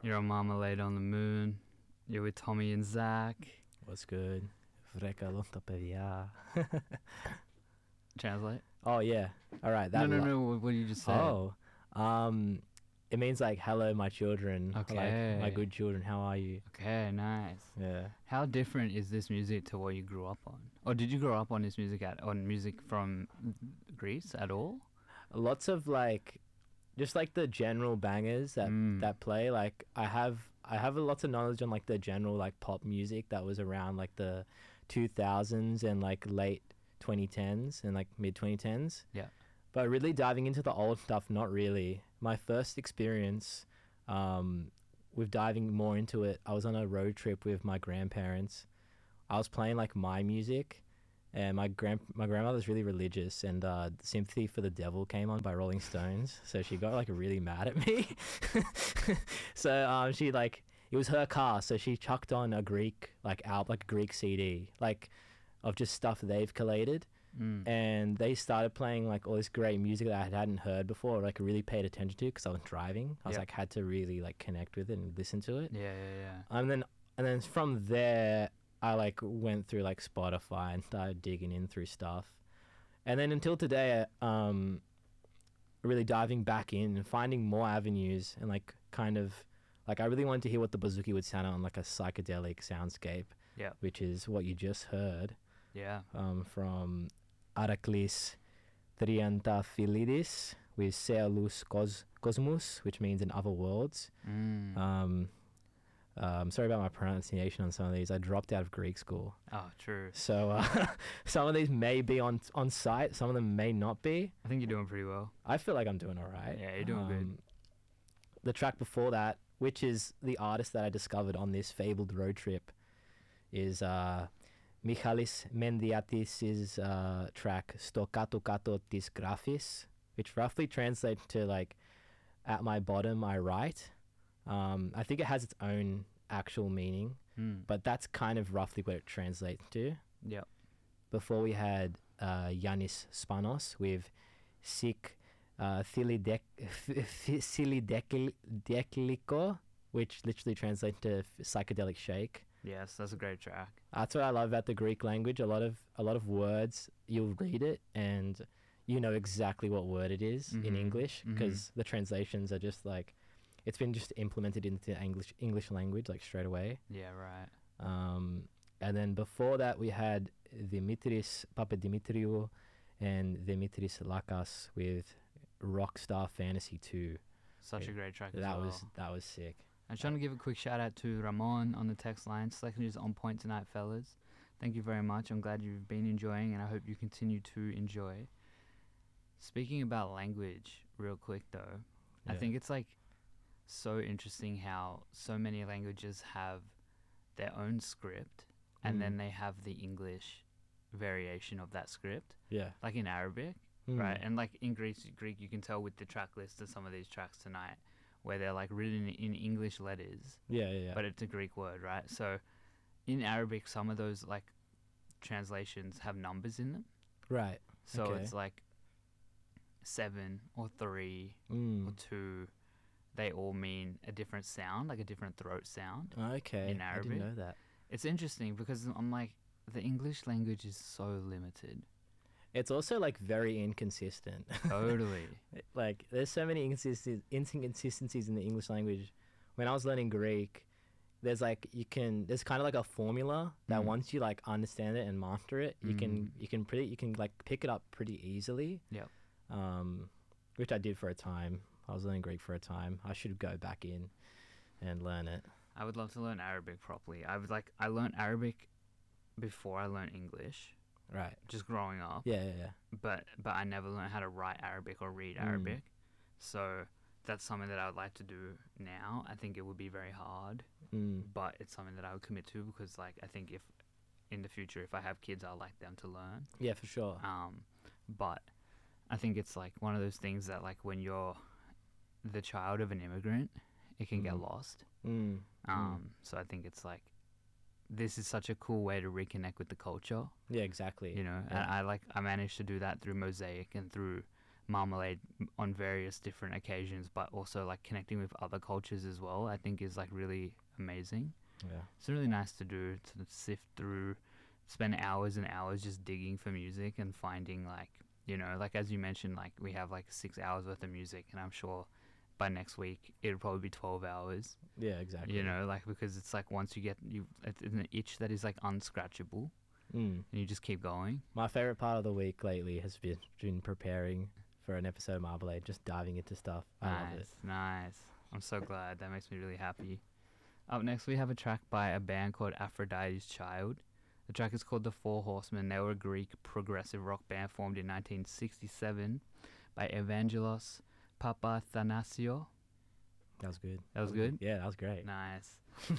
You're on Marmalade on the Moon. You're with Tommy and Zach. What's good? Vreka lonta pevia. Translate. Oh yeah. All right. No. What did you just say? Oh, it means like hello, my children. Okay. Like my good children. How are you? Okay, nice. Yeah. How different is this music to what you grew up on? Or did you grow up on this music on music from Greece at all? Lots of like, just like the general bangers that play. Like I have lots of knowledge on like the general like pop music that was around like the 2000s and like late 2010s and like mid 2010s. Yeah. But really diving into the old stuff, not really. My first experience with diving more into it, I was on a road trip with my grandparents. I was playing like my music, and my grandmother's really religious, and Sympathy for the Devil came on by Rolling Stones, so she got like really mad at me. So she like, it was her car, so she chucked on a Greek like Greek CD like of just stuff they've collated. And they started playing like all this great music that I hadn't heard before, like really paid attention to because I was driving. I was like had to really like connect with it and listen to it. Yeah. And then from there I like went through like Spotify and started digging in through stuff. And then until today, really diving back in and finding more avenues and like kind of like I really wanted to hear what the bouzouki would sound on like a psychedelic soundscape. Yeah. Which is what you just heard. Yeah. From Araklis Triantafylidis with Sealus Cosmos, which means in other worlds. Sorry about my pronunciation on some of these. I dropped out of Greek school. Oh, true. So some of these may be on site. Some of them may not be. I think you're doing pretty well. I feel like I'm doing all right. Yeah, you're doing good. The track before that, which is the artist that I discovered on this fabled road trip, is Michalis Mendiatis' track Stokato Kato Tis Graphis, which roughly translates to like at my bottom I write. I think it has its own actual meaning, but that's kind of roughly what it translates to. Yep. Before we had Yanis Spanos with Sik Thilidekliko, which literally translates to psychedelic shake. Yes, that's a great track. That's what I love about the Greek language. A lot of words, you'll read it and you know exactly what word it is in English because the translations are just like, it's been just implemented into English language like straight away. Yeah, right. And then before that we had Dimitris Papadimitriou and Dimitris Lakas with Rockstar Fantasy 2. Such a great track as well. That was sick. I'm trying to give a quick shout out to Ramon on the text line. Selection is on point tonight, fellas. Thank you very much. I'm glad you've been enjoying, and I hope you continue to enjoy. Speaking about language, real quick though, I think it's like so interesting how so many languages have their own script, and then they have the English variation of that script. Yeah. Like in Arabic, right? And like in Greek, you can tell with the track list of some of these tracks tonight, where they're like written in English letters. Yeah. But it's a Greek word, right? So in Arabic, some of those like translations have numbers in them. Right. So it's like 7 or 3 or 2. They all mean a different sound, like a different throat sound. Okay. In Arabic. I didn't know that. It's interesting because I'm like, the English language is so limited. It's also like very inconsistent. Totally. Like there's so many inconsistencies in the English language. When I was learning Greek, there's kind of like a formula that once you like understand it and master it, you can like pick it up pretty easily. Yep. Which I did for a time. I was learning Greek for a time. I should go back in and learn it. I would love to learn Arabic properly. I learned Arabic before I learned English. Right. Just growing up. Yeah. But I never learned how to write Arabic or read Arabic. So that's something that I would like to do now. I think it would be very hard, but it's something that I would commit to because like I think if in the future if I have kids, I'd like them to learn. Yeah, for sure. But I think it's like one of those things that like when you're the child of an immigrant, it can get lost. So I think it's like this is such a cool way to reconnect with the culture. Yeah, exactly. You know, and I managed to do that through Mosaic and through Marmalade on various different occasions, but also like connecting with other cultures as well, I think is like really amazing. Yeah. It's really nice to do, to sift through, spend hours and hours just digging for music and finding like, you know, like as you mentioned, like we have like 6 hours worth of music, and I'm sure by next week it'll probably be 12 hours. Yeah, exactly. You know, like because it's like once you get it's an itch that is like unscratchable, Mm. and you just keep going. My favorite part of the week lately has been preparing for an episode of Marmalade, just diving into stuff. I love it. Nice. I'm so glad. That makes me really happy. Up next, we have a track by a band called Aphrodite's Child. The track is called The Four Horsemen. They were a Greek progressive rock band formed in 1967 by Evangelos Papathanassiou. That was good. That was good? Yeah, that was great. Nice.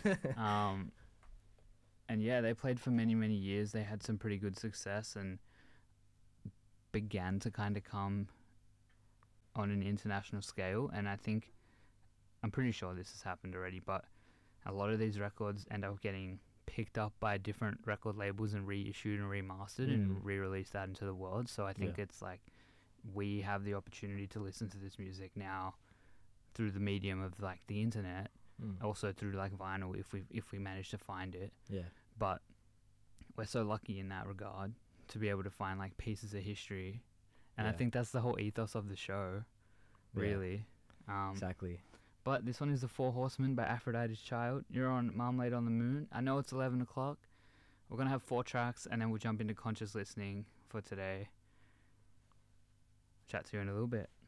And yeah, they played for many, many years. They had some pretty good success and began to kind of come on an international scale. And I'm pretty sure this has happened already, but a lot of these records end up getting picked up by different record labels and reissued and remastered and re-released out into the world. So I think it's like we have the opportunity to listen to this music now through the medium of like the internet, also through like vinyl if we manage to find it. Yeah. But we're so lucky in that regard to be able to find like pieces of history, and I think that's the whole ethos of the show, really. Exactly. But this one is The Four Horsemen by Aphrodite's Child. You're on Marmalade on the Moon. I know it's 11 o'clock. We're going to have 4 tracks, and then we'll jump into conscious listening for today. Chat to you in a little bit.